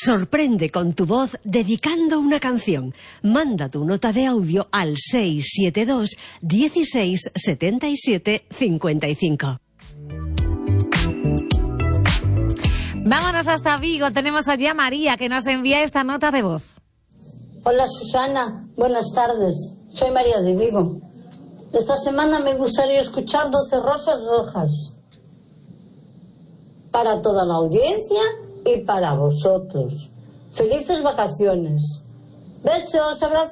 Sorprende con tu voz dedicando una canción. Manda tu nota de audio al 672 16 77 55. Vámonos hasta Vigo. Tenemos allí a María, que nos envía esta nota de voz. Hola Susana, buenas tardes. Soy María de Vigo. Esta semana me gustaría escuchar 12 rosas rojas. Para toda la audiencia y para vosotros. Felices vacaciones. Besos, abrazos.